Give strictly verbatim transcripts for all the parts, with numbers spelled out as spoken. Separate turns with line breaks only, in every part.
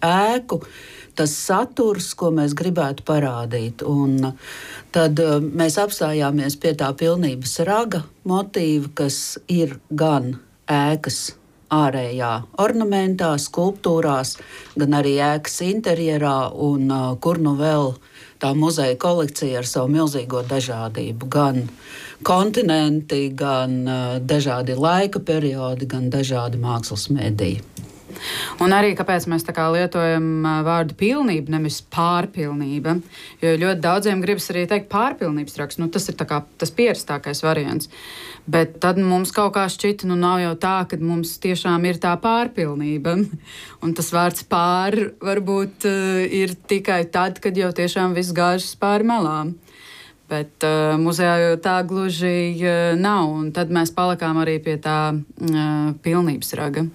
ēku, tas saturs, ko mēs gribētu parādīt. Un tad mēs apstājāmies pie tā pilnības raga motīva, kas ir gan ēkas ārējā ornamentā, skulptūrās, gan arī ēkas interjerā, un uh, kur nu vēl tā muzeja kolekcija ar savu milzīgo dažādību. Gan kontinenti, gan uh, dažādi laika periodi, gan dažādi mākslas mediji.
Un arī kāpēc mēs tā kā lietojam vārdu pilnība, nevis pārpilnība. Jo ļoti daudziem gribas arī teikt pārpilnības raksts. Nu, tas ir tā kā tas pierastākais variants. Bet tad mums kaut kā šķita, nu nav jau tā, ka mums tiešām ir tā pārpilnība. Un tas vārds pār varbūt uh, ir tikai tad, kad jau tiešām viss gāžas pāri malām. Bet uh, muzejā jau tā gluži uh, nav. Un tad mēs palikām arī pie tā uh, pilnības raga.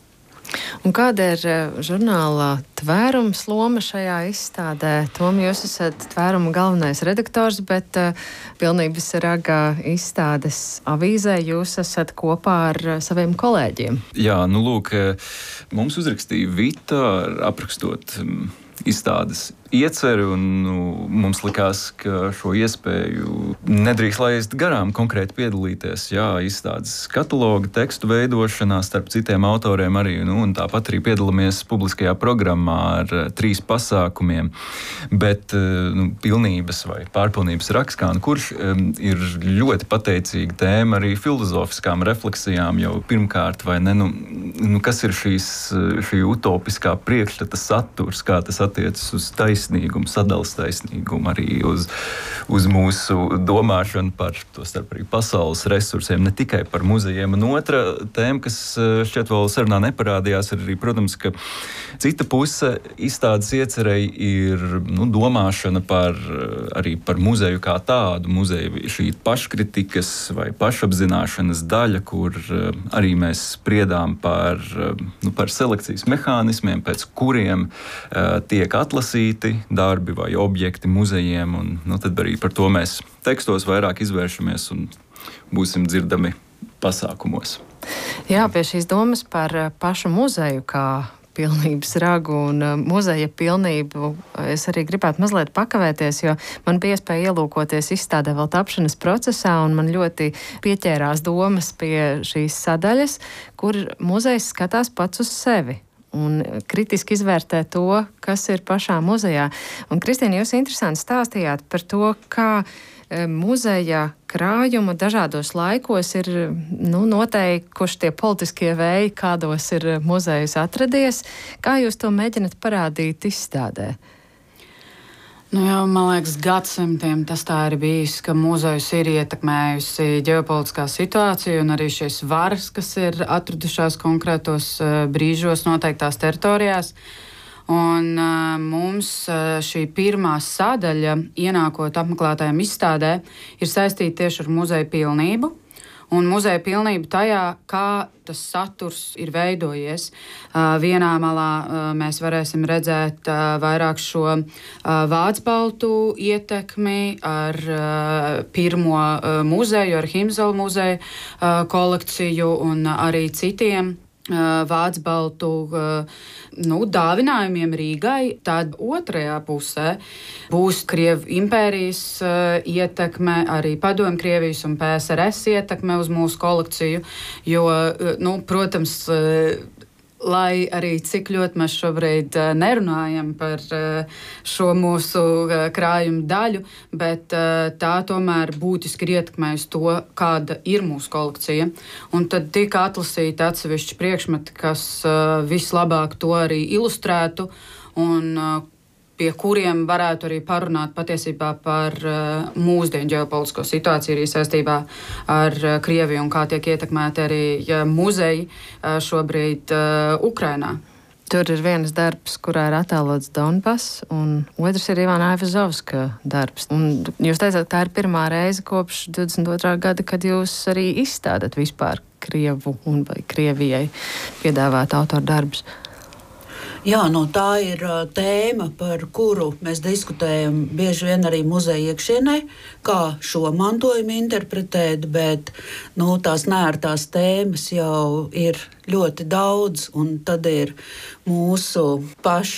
Un kāda ir žurnālā Tvērums loma šajā izstādē? Tom, jūs esat Tvēruma galvenais redaktors, bet uh, Pilnības raga izstādes avīzē jūs esat kopā ar saviem kolēģiem.
Jā, nu lūk, mums uzrakstīja Vita aprakstot um, izstādes ieceri, un nu, mums likās, ka šo iespēju nedrīkst laist garām, konkrēti piedalīties jā, izstādes kataloga tekstu veidošanā starp citiem autoriem arī, nu, un tāpat arī piedalāmies publiskajā programmā ar trīs pasākumiem. Bet nu, pilnības vai pārpilnības raksts, kā nu kurš, ir ļoti pateicīga tēma arī filozofiskām refleksijām, jau pirmkārt, vai ne, nu, nu kas ir šīs, šī utopiskā priekšstata saturs, kā tas attiecas uz taisnību, taisnīgumu, sadalas taisnīgumu, arī uz, uz mūsu domāšanu par to starp arī pasaules resursiem, ne tikai par muzejiem. Un otra tēma, kas šķiet vēl sarunā neparādījās, ir arī, protams, ka cita puse izstādes iecerei ir nu, domāšana par, arī par muzeju kā tādu. Muzeju šī paškritikas vai pašapzināšanas daļa, kur arī mēs spriedām par, nu, par selekcijas mehānismiem, pēc kuriem uh, tiek atlasīti darbi vai objekti muzejiem, un nu, tad arī par to mēs tekstos vairāk izvēršamies un būsim dzirdami pasākumos.
Jā, pie šīs domas par pašu muzeju kā pilnības ragu un muzeja pilnību es arī gribētu mazliet pakavēties, jo man bija iespēja ielūkoties izstādē vēl tapšanas procesā, un man ļoti pieķērās domas pie šīs sadaļas, kur muzejs skatās pats uz sevi un kritiski izvērtē to, kas ir pašā muzejā. Un, Kristīna, jūs interesanti stāstījāt par to, kā e, muzeja krājuma dažādos laikos ir nu, noteikuši tie politiskie vēji, kādos ir muzejs atradies. Kā jūs to mēģināt parādīt izstādē?
Nu jau, man liekas, gadsimtiem tas tā ir bijis, ka muzejus ir ietekmējusi ģeopolitiskā situācija un arī šīs varas, kas ir atradušās konkrētos uh, brīžos noteiktās teritorijās. Un uh, mums uh, šī pirmā sadaļa, ienākot apmeklētājiem izstādē, ir saistīta tieši ar muzeja pilnību. Un muzeja pilnība tajā, kā tas saturs ir veidojies. Uh, vienā malā uh, mēs varēsim redzēt uh, vairāk šo uh, vācbaltu ietekmi ar uh, pirmo uh, muzeju, ar Himzela muzeja uh, kolekciju un uh, arī citiem vācu baltu nu, dāvinājumiem Rīgai. Tad otrajā pusē būs Krievu impērijas ietekme, arī Padomju Krievijas un P S R S ietekme uz mūsu kolekciju, jo, nu, protams, lai arī cik ļoti mēs šobrīd nerunājam par šo mūsu krājumu daļu, bet tā tomēr būtiski ir ietekmējusi to, kāda ir mūsu kolekcija. Un tad tika atlasīti atsevišķi priekšmeti, kas vislabāk to arī ilustrētu un pie kuriem varētu arī parunāt patiesībā par uh, mūsdienu ģeopolitisko situāciju arī saistībā ar uh, Krieviju un kā tiek ietekmēti arī uh, muzeji uh, šobrīd uh, Ukrainā.
Tur ir viens darbs, kurā ir attēlots Donbass, un otrs ir Ivana Aivazovska darbs. Un jūs teicāt, ka tā ir pirmā reize kopš divdesmit otrā gada, kad jūs arī izstādat vispār Krievu un vai Krievijai piedāvāt autoru darbus.
Jā, no tā ir uh, tēma, par kuru mēs diskutējam bieži vien arī muzeja iekšienē, kā šo mantojumu interpretēt, bet nu, tās neērtās tēmas jau ir ļoti daudz, un tad ir mūsu pašu